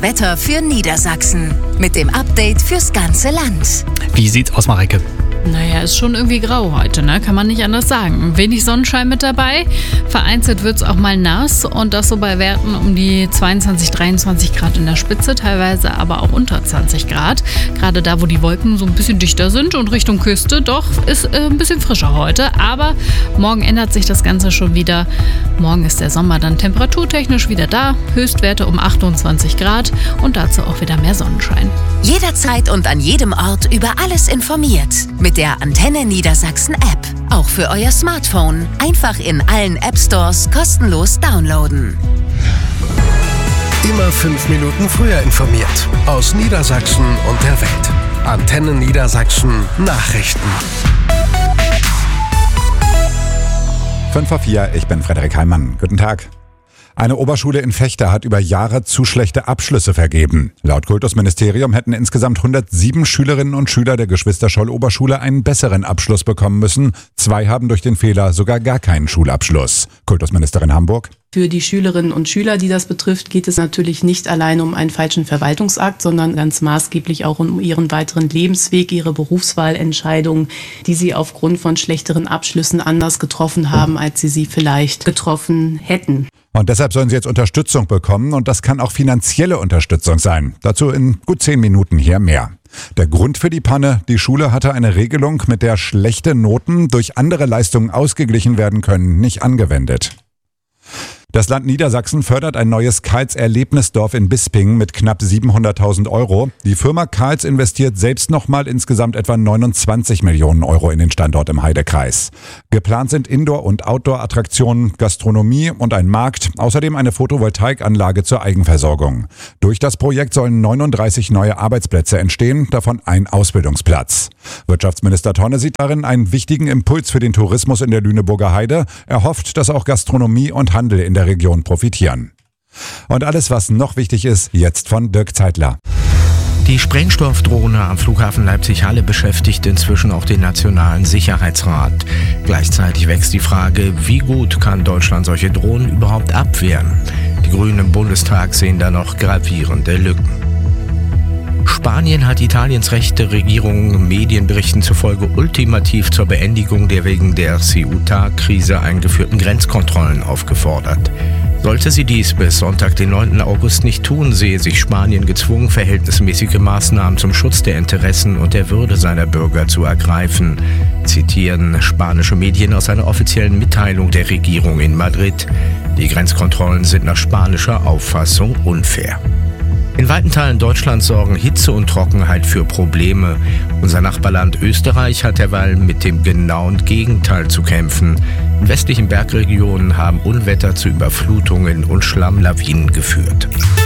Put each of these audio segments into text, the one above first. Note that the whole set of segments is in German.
Wetter für Niedersachsen mit dem Update fürs ganze Land. Wie sieht's aus, Mareike? Naja, ist schon irgendwie grau heute, ne? Kann man nicht anders sagen. Wenig Sonnenschein mit dabei. Vereinzelt wird's auch mal nass und das so bei Werten um die 22, 23 Grad in der Spitze, teilweise aber auch unter 20 Grad. Gerade da, wo die Wolken so ein bisschen dichter sind und Richtung Küste, doch ist ein bisschen frischer heute. Aber morgen ändert sich das Ganze schon wieder. Morgen ist der Sommer dann temperaturtechnisch wieder da. Höchstwerte um 28 Grad und dazu auch wieder mehr Sonnenschein. Jederzeit und an jedem Ort über alles informiert. Mit der Antenne Niedersachsen App. Auch für euer Smartphone. Einfach in allen App Stores kostenlos downloaden. Immer 5 Minuten früher informiert. Aus Niedersachsen und der Welt. Antenne Niedersachsen Nachrichten. 5:04, ich bin Frederik Heimann. Guten Tag. Eine Oberschule in Vechta hat über Jahre zu schlechte Abschlüsse vergeben. Laut Kultusministerium hätten insgesamt 107 Schülerinnen und Schüler der Geschwister-Scholl-Oberschule einen besseren Abschluss bekommen müssen. 2 haben durch den Fehler sogar gar keinen Schulabschluss. Kultusministerin Hamburg. Für die Schülerinnen und Schüler, die das betrifft, geht es natürlich nicht allein um einen falschen Verwaltungsakt, sondern ganz maßgeblich auch um ihren weiteren Lebensweg, ihre Berufswahlentscheidungen, die sie aufgrund von schlechteren Abschlüssen anders getroffen haben, als sie vielleicht getroffen hätten. Und deshalb sollen sie jetzt Unterstützung bekommen und das kann auch finanzielle Unterstützung sein. Dazu in gut 10 Minuten hier mehr. Der Grund für die Panne: Die Schule hatte eine Regelung, mit der schlechte Noten durch andere Leistungen ausgeglichen werden können, nicht angewendet. Das Land Niedersachsen fördert ein neues Karls-Erlebnisdorf in Bisping mit knapp 700.000 Euro. Die Firma Karls investiert selbst nochmal insgesamt etwa 29 Millionen Euro in den Standort im Heidekreis. Geplant sind Indoor- und Outdoor-Attraktionen, Gastronomie und ein Markt, außerdem eine Photovoltaikanlage zur Eigenversorgung. Durch das Projekt sollen 39 neue Arbeitsplätze entstehen, davon ein Ausbildungsplatz. Wirtschaftsminister Tonne sieht darin einen wichtigen Impuls für den Tourismus in der Lüneburger Heide. Er hofft, dass auch Gastronomie und Handel in der Region profitieren. Und alles, was noch wichtig ist, jetzt von Dirk Zeitler. Die Sprengstoffdrohne am Flughafen Leipzig-Halle beschäftigt inzwischen auch den Nationalen Sicherheitsrat. Gleichzeitig wächst die Frage, wie gut kann Deutschland solche Drohnen überhaupt abwehren? Die Grünen im Bundestag sehen da noch gravierende Lücken. Spanien hat Italiens rechte Regierung Medienberichten zufolge ultimativ zur Beendigung der wegen der Ceuta-Krise eingeführten Grenzkontrollen aufgefordert. Sollte sie dies bis Sonntag, den 9. August nicht tun, sehe sich Spanien gezwungen, verhältnismäßige Maßnahmen zum Schutz der Interessen und der Würde seiner Bürger zu ergreifen, zitieren spanische Medien aus einer offiziellen Mitteilung der Regierung in Madrid. Die Grenzkontrollen sind nach spanischer Auffassung unfair. In weiten Teilen Deutschlands sorgen Hitze und Trockenheit für Probleme. Unser Nachbarland Österreich hat derweil mit dem genauen Gegenteil zu kämpfen. In westlichen Bergregionen haben Unwetter zu Überflutungen und Schlammlawinen geführt.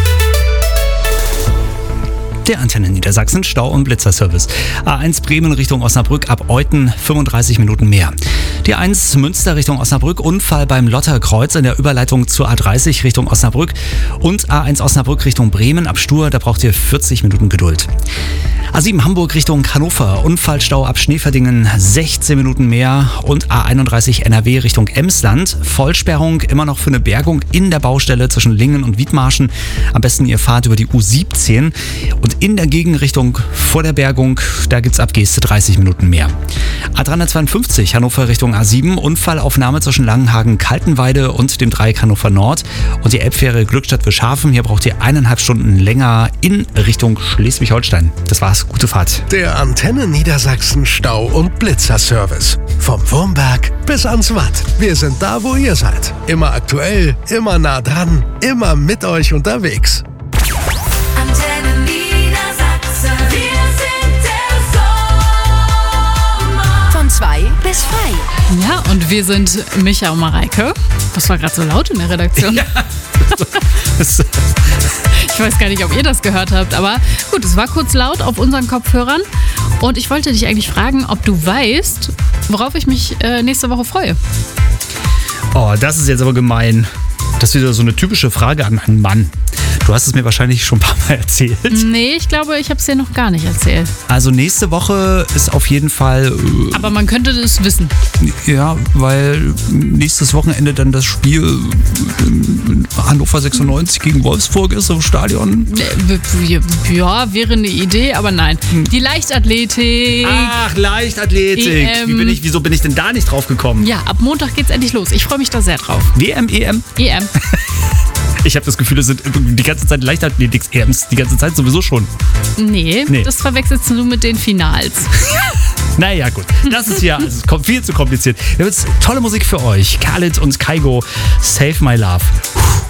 Der Antenne Niedersachsen Stau- und Blitzerservice. A1 Bremen Richtung Osnabrück ab Euthen 35 Minuten mehr. Die A1 Münster Richtung Osnabrück, Unfall beim Lotterkreuz in der Überleitung zur A30 Richtung Osnabrück und A1 Osnabrück Richtung Bremen ab Stur, da braucht ihr 40 Minuten Geduld. A7 Hamburg Richtung Hannover, Unfallstau ab Schneeverdingen 16 Minuten mehr und A31 NRW Richtung Emsland, Vollsperrung immer noch für eine Bergung in der Baustelle zwischen Lingen und Wiedmarschen. Am besten ihr fahrt über die U17 und in der Gegenrichtung vor der Bergung, da gibt's ab Geeste 30 Minuten mehr. A352 Hannover Richtung A7, Unfallaufnahme zwischen Langenhagen, Kaltenweide und dem Dreieck Hannover Nord und die Elbfähre Glückstadt-Wilschafen. Hier braucht ihr 1,5 Stunden länger in Richtung Schleswig-Holstein. Das war's, gute Fahrt. Der Antenne Niedersachsen Stau- und Blitzerservice. Vom Wurmberg bis ans Watt. Wir sind da, wo ihr seid. Immer aktuell, immer nah dran, immer mit euch unterwegs. Antenne Niedersachsen, wir sind der Sommer. Von 2 bis 3. Ja, und wir sind Micha und Mareike. Was war gerade so laut in der Redaktion? Ja. Ich weiß gar nicht, ob ihr das gehört habt, aber gut, es war kurz laut auf unseren Kopfhörern und ich wollte dich eigentlich fragen, ob du weißt, worauf ich mich nächste Woche freue. Oh, das ist jetzt aber gemein. Das ist wieder so eine typische Frage an einen Mann. Du hast es mir wahrscheinlich schon ein paar Mal erzählt. Nee, ich glaube, ich habe es dir noch gar nicht erzählt. Also nächste Woche ist auf jeden Fall... Aber man könnte das wissen. Ja, weil nächstes Wochenende dann das Spiel Hannover 96 gegen Wolfsburg ist im Stadion. Ja, wäre eine Idee, aber nein. Die Leichtathletik. Ach, Leichtathletik. Wieso bin ich denn da nicht drauf gekommen? Ja, ab Montag geht's endlich los. Ich freue mich da sehr drauf. WM, EM? EM. Ich habe das Gefühl, es sind die ganze Zeit Leichtathletiks-EMs. Die ganze Zeit sowieso schon. Nee, das verwechselst du mit den Finals. Naja, gut. Das ist ja viel zu kompliziert. Wir haben jetzt tolle Musik für euch. Khalid und Kygo, Save My Love.